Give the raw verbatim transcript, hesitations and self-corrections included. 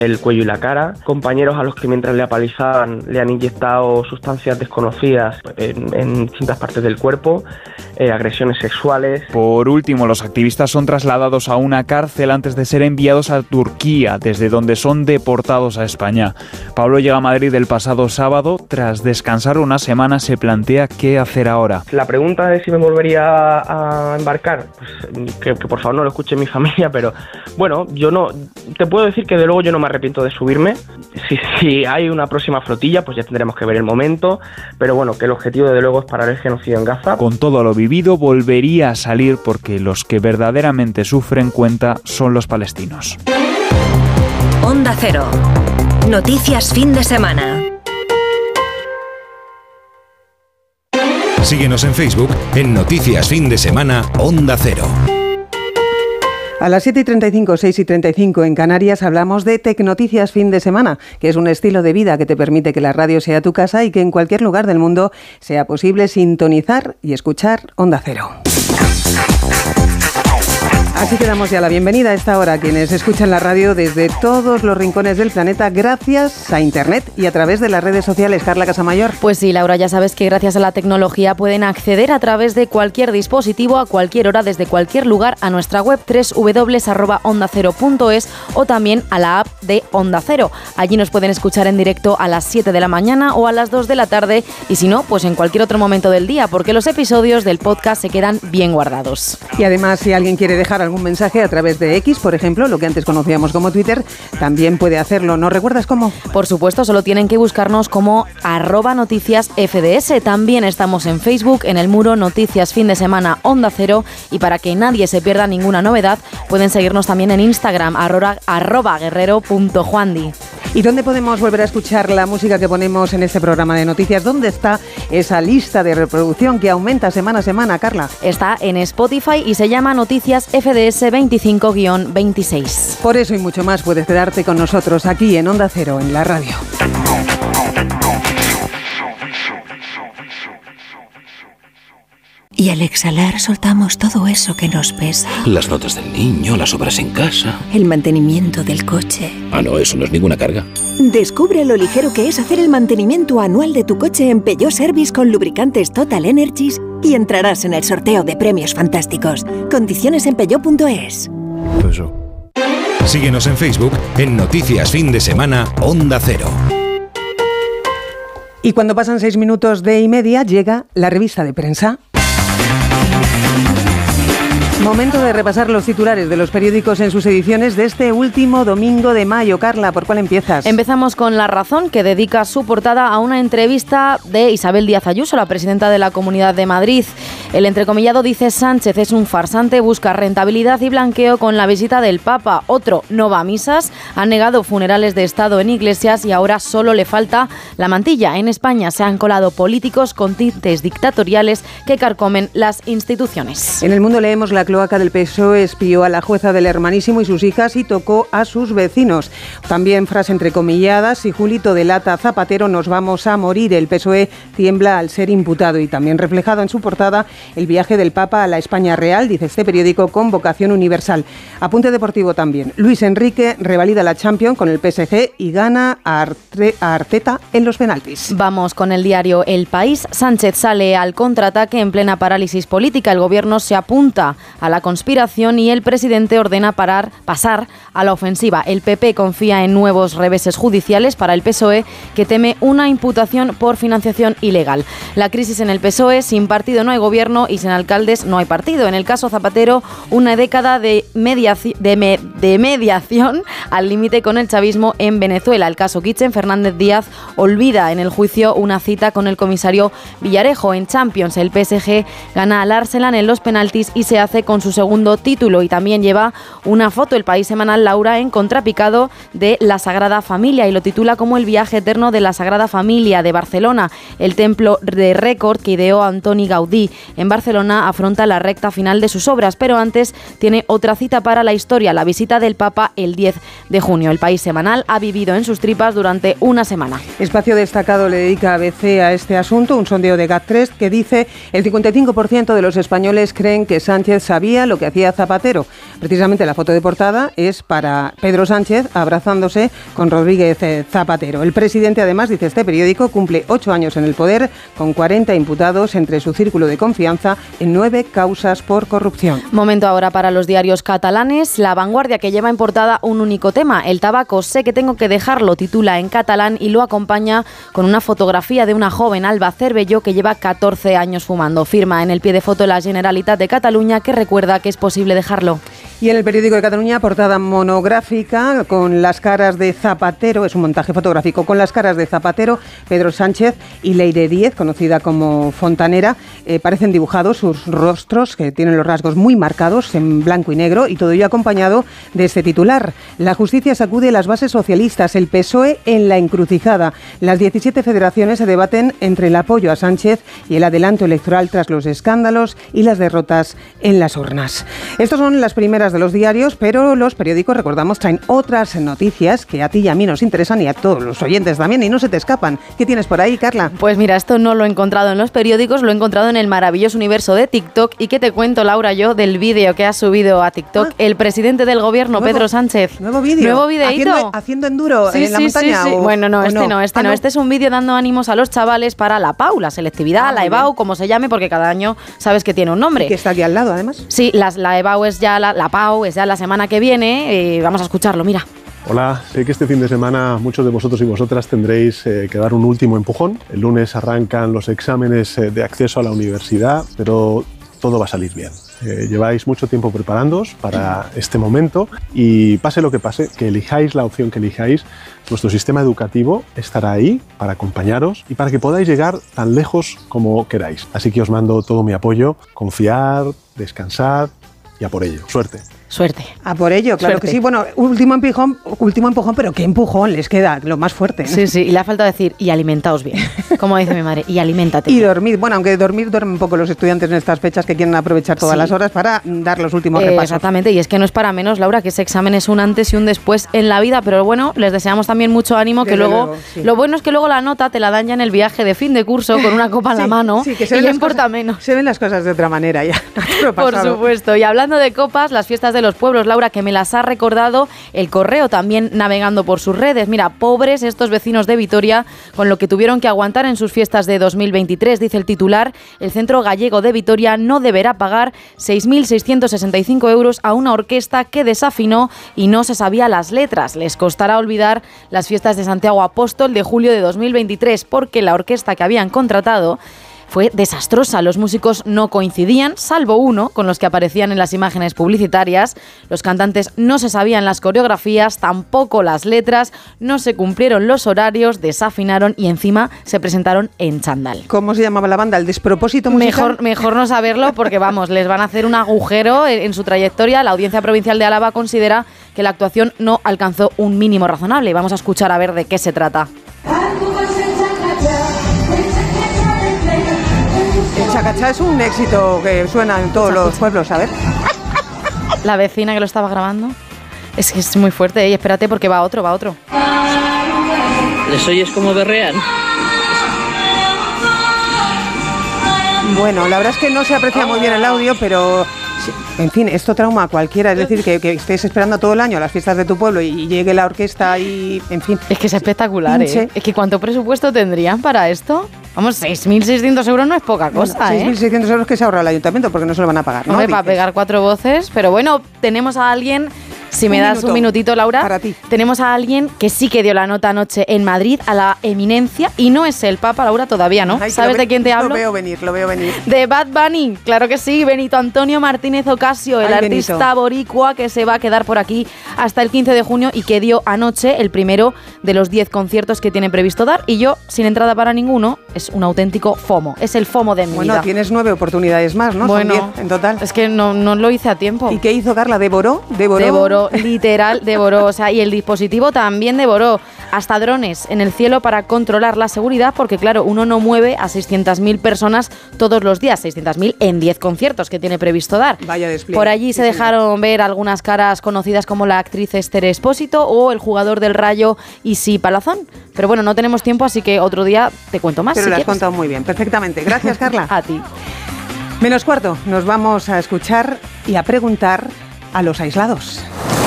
el cuello y la cara, compañeros a los que mientras le apalizaban le han inyectado sustancias desconocidas en, en distintas partes del cuerpo, eh, agresiones sexuales. Por último, los activistas son trasladados a una cárcel antes de ser enviados a Turquía, desde donde son deportados a España. Pablo llega a Madrid el pasado sábado. Tras descansar una semana, se plantea qué hacer ahora. La pregunta de si me volvería a embarcar, pues, que, que por favor no lo escuche mi familia, pero bueno, yo no, te puedo decir que de luego yo no me arrepiento de subirme. Si, si hay una próxima flotilla, pues ya tendremos que ver el momento, pero bueno, que el objetivo de luego es parar el genocidio en Gaza. Con todo lo vivido, volvería a salir porque los que verdaderamente sufren cuenta son los palestinos. Onda Cero. Noticias fin de semana. Síguenos en Facebook en Noticias Fin de Semana Onda Cero. A las siete y treinta y cinco, seis y treinta y cinco en Canarias hablamos de Tecnoticias Fin de Semana, que es un estilo de vida que te permite que la radio sea tu casa y que en cualquier lugar del mundo sea posible sintonizar y escuchar Onda Cero. Así que damos ya la bienvenida a esta hora a quienes escuchan la radio desde todos los rincones del planeta gracias a Internet y a través de las redes sociales. Carla Casamayor. Pues sí, Laura, ya sabes que gracias a la tecnología pueden acceder a través de cualquier dispositivo, a cualquier hora, desde cualquier lugar, a nuestra web doble u doble u doble u arroba onda cero punto es o también a la app de Onda Cero. Allí nos pueden escuchar en directo a las siete de la mañana o a las dos de la tarde y si no, pues en cualquier otro momento del día, porque los episodios del podcast se quedan bien guardados. Y además, si alguien quiere dejar algún mensaje a través de X, por ejemplo, lo que antes conocíamos como Twitter, también puede hacerlo. ¿No recuerdas cómo? Por supuesto, solo tienen que buscarnos como arroba noticias F D S. También estamos en Facebook, en el muro Noticias Fin de Semana Onda Cero, y para que nadie se pierda ninguna novedad, pueden seguirnos también en Instagram, arroba, arroba guerrero punto juandi. ¿Y dónde podemos volver a escuchar la música que ponemos en este programa de noticias? ¿Dónde está esa lista de reproducción que aumenta semana a semana, Carla? Está en Spotify y se llama Noticias F D S veinticinco veintiséis. Por eso y mucho más puedes quedarte con nosotros aquí en Onda Cero, en la radio. Y al exhalar soltamos todo eso que nos pesa. Las notas del niño, las obras en casa. El mantenimiento del coche. Ah, no, eso no es ninguna carga. Descubre lo ligero que es hacer el mantenimiento anual de tu coche en Peugeot Service con lubricantes Total Energies y entrarás en el sorteo de premios fantásticos. Condiciones en peugeot punto es. Eso. Síguenos en Facebook en Noticias Fin de Semana Onda Cero. Y cuando pasan seis minutos de y media llega la revista de prensa. Momento de repasar los titulares de los periódicos en sus ediciones de este último domingo de mayo. Carla, ¿por cuál empiezas? Empezamos con La Razón, que dedica su portada a una entrevista de Isabel Díaz Ayuso, la presidenta de la Comunidad de Madrid. El entrecomillado dice: Sánchez es un farsante, busca rentabilidad y blanqueo con la visita del Papa. Otro, no va a misas, ha negado funerales de Estado en iglesias y ahora solo le falta la mantilla. En España se han colado políticos con tintes dictatoriales que carcomen las instituciones. En El Mundo leemos: la cloaca del P S O E espió a la jueza del Hermanísimo y sus hijas y tocó a sus vecinos. También frase entrecomillada: si Julito delata a Zapatero nos vamos a morir. El P S O E tiembla al ser imputado. Y también reflejado en su portada el viaje del Papa a la España real, dice este periódico, con vocación universal. Apunte deportivo también: Luis Enrique revalida la Champions con el P S G y gana a, Artre- a Arteta en los penaltis. Vamos con el diario El País. Sánchez sale al contraataque en plena parálisis política. El gobierno se apunta a la conspiración y el presidente ordena parar, pasar a la ofensiva. El P P confía en nuevos reveses judiciales para el P S O E, que teme una imputación por financiación ilegal. La crisis en el P S O E: sin partido no hay gobierno y sin alcaldes no hay partido. En el caso Zapatero, una década de, mediaci- de, me- de mediación al límite con el chavismo en Venezuela. El caso Kitchen: Fernández Díaz olvida en el juicio una cita con el comisario Villarejo. En Champions, el P S G gana al Arsenal en los penaltis y se hace con su segundo título. Y también lleva una foto El País semanal, Laura, en contrapicado de la Sagrada Familia, y lo titula como el viaje eterno de la Sagrada Familia de Barcelona, el templo de récord que ideó Antoni Gaudí. En Barcelona afronta la recta final de sus obras, pero antes tiene otra cita para la historia: la visita del Papa el diez de junio. El País semanal ha vivido en sus tripas durante una semana. Espacio destacado le dedica A B C a este asunto, un sondeo de GAT tres que dice: el cincuenta y cinco por ciento de los españoles creen que Sánchez sabía sabía lo que hacía Zapatero. Precisamente la foto de portada es para Pedro Sánchez abrazándose con Rodríguez Zapatero. El presidente, además, dice este periódico, cumple ocho años en el poder con cuarenta imputados entre su círculo de confianza en nueve causas por corrupción. Momento ahora para los diarios catalanes. La Vanguardia, que lleva en portada un único tema, el tabaco. Sé que tengo que dejarlo, titula en catalán y lo acompaña con una fotografía de una joven, Alba Cervelló, que lleva catorce años fumando. Firma en el pie de foto la Generalitat de Cataluña, que recuerda que es posible dejarlo. Y en el periódico de Cataluña, portada monográfica con las caras de Zapatero, es un montaje fotográfico con las caras de Zapatero, Pedro Sánchez y Leire Díez, conocida como Fontanera. Eh, parecen dibujados sus rostros, que tienen los rasgos muy marcados en blanco y negro, y todo ello acompañado de este titular: la justicia sacude las bases socialistas, el P S O E en la encrucijada. Las diecisiete federaciones se debaten entre el apoyo a Sánchez y el adelanto electoral tras los escándalos y las derrotas en las urnas. Estas son las primeras de los diarios, pero los periódicos, recordamos, traen otras noticias que a ti y a mí nos interesan y a todos los oyentes también, y no se te escapan. ¿Qué tienes por ahí, Carla? Pues mira, esto no lo he encontrado en los periódicos, lo he encontrado en el maravilloso universo de TikTok. ¿Y qué te cuento, Laura, yo del vídeo que ha subido a TikTok ah, el presidente del gobierno, nuevo, Pedro Sánchez? Nuevo vídeo. Nuevo videíto. Haciendo, haciendo enduro sí, en la sí, montaña. Sí, sí. O, bueno, no, este no, no este ah, no. no. Este es un vídeo dando ánimos a los chavales para la P A U, la selectividad, ah, la E B A U, como se llame, porque cada año sabes que tiene un nombre. Y que está aquí al lado, además. Sí, las, la E B A U es ya la, la P A U es ya la semana que viene. Eh, vamos a escucharlo, mira. Hola, sé que este fin de semana muchos de vosotros y vosotras tendréis eh, que dar un último empujón. El lunes arrancan los exámenes eh, de acceso a la universidad, pero todo va a salir bien. Eh, lleváis mucho tiempo preparándoos para este momento y pase lo que pase, que elijáis la opción que elijáis, nuestro sistema educativo estará ahí para acompañaros y para que podáis llegar tan lejos como queráis. Así que os mando todo mi apoyo, confiar, descansar y a por ello. Suerte. Suerte. A por ello, claro Suerte. que sí. Bueno, último empujón, último empujón, pero qué empujón les queda, lo más fuerte, ¿no? Sí, sí, y le ha faltado decir, y alimentaos bien, como dice mi madre, y aliméntate. Y dormir, bueno, aunque dormir duermen un poco los estudiantes en estas fechas que quieren aprovechar todas sí. las horas para dar los últimos eh, repasos. Exactamente, y es que no es para menos, Laura, que ese examen es un antes y un después en la vida, pero bueno, les deseamos también mucho ánimo, que Desde luego, luego sí. lo bueno es que luego la nota te la dan ya en el viaje de fin de curso con una copa en sí, la mano, sí, que se y ya importa cosas, menos. Se ven las cosas de otra manera ya. Por supuesto, y hablando de copas, las fiestas de los pueblos, Laura, que me las ha recordado el Correo también navegando por sus redes. Mira, pobres estos vecinos de Vitoria con lo que tuvieron que aguantar en sus fiestas de dos mil veintitrés, dice el titular. El Centro Gallego de Vitoria no deberá pagar seis mil seiscientos sesenta y cinco euros a una orquesta que desafinó y no se sabía las letras. Les costará olvidar las fiestas de Santiago Apóstol de julio de dos mil veintitrés porque la orquesta que habían contratado fue desastrosa. Los músicos no coincidían, salvo uno, con los que aparecían en las imágenes publicitarias. Los cantantes no se sabían las coreografías, tampoco las letras, no se cumplieron los horarios, desafinaron y encima se presentaron en chándal. ¿Cómo se llamaba la banda? ¿El despropósito musical? Mejor, mejor no saberlo porque, vamos, les van a hacer un agujero en, en su trayectoria. La Audiencia Provincial de Álava considera que la actuación no alcanzó un mínimo razonable. Vamos a escuchar a ver de qué se trata. El chacachá es un éxito que suena en todos los pueblos, a ver. La vecina que lo estaba grabando. Es que es muy fuerte, y ¿eh? Espérate porque va otro, va otro. ¿Les oyes como berrean? Bueno, la verdad es que no se aprecia muy bien el audio, pero en fin, esto trauma a cualquiera. Es decir, que, que estés esperando todo el año las fiestas de tu pueblo y llegue la orquesta y, en fin. Es que es espectacular, ¿eh? Es que ¿cuánto presupuesto tendrían para esto? Vamos, seis mil seiscientos euros no es poca cosa, bueno, ¿eh? seis mil seiscientos euros que se ahorra el ayuntamiento porque no se lo van a pagar, ¿no? Hombre, para pegar cuatro voces, pero bueno, tenemos a alguien... Si me un das minuto, un minutito, Laura, para ti. Tenemos a alguien que sí que dio la nota anoche en Madrid a la eminencia y no es el Papa, Laura, todavía no. Ay, ¿sabes de quién te hablo? Lo veo venir, lo veo venir. De Bad Bunny, claro que sí, Benito Antonio Martínez Ocasio, el Ay, artista Benito. boricua que se va a quedar por aquí hasta el quince de junio y que dio anoche el primero de los diez conciertos que tiene previsto dar. Y yo, sin entrada para ninguno, es un auténtico FOMO, es el FOMO de mi bueno, vida. Bueno, tienes nueve oportunidades más, ¿no? Bueno, Son diez en total. Es que no, no lo hice a tiempo. ¿Y qué hizo Carla? ¿Devoró? ¿Devoró? Devoró, literal. Devoró, o sea, y el dispositivo también devoró hasta drones en el cielo para controlar la seguridad, porque claro, uno no mueve a seiscientas mil personas todos los días, seiscientas mil en diez conciertos que tiene previsto dar. Vaya despliegue. Por allí se sí, dejaron sí. ver algunas caras conocidas como la actriz Esther Expósito o el jugador del Rayo Isi Palazón. Pero bueno, no tenemos tiempo, así que otro día te cuento más. Pero si lo has quieres. contado muy bien, perfectamente. Gracias, Carla. A ti. Menos cuarto, nos vamos a escuchar y a preguntar a los aislados.